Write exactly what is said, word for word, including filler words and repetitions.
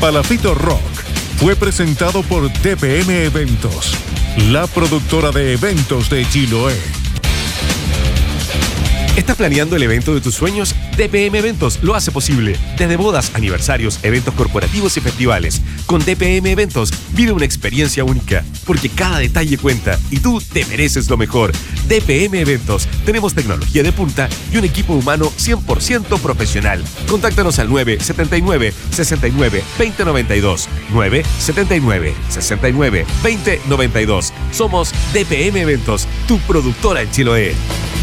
Palafito Rock fue presentado por D P M Eventos, la productora de eventos de Chiloé. ¿Estás planeando el evento de tus sueños? D P M Eventos lo hace posible. Desde bodas, aniversarios, eventos corporativos y festivales. Con D P M Eventos vive una experiencia única, porque cada detalle cuenta y tú te mereces lo mejor. D P M Eventos. Tenemos tecnología de punta y un equipo humano cien por ciento profesional. Contáctanos al nueve siete nueve, seis nueve, dos cero nueve dos. nueve siete nueve, seis nueve, dos cero nueve dos. Somos D P M Eventos, tu productora en Chiloé.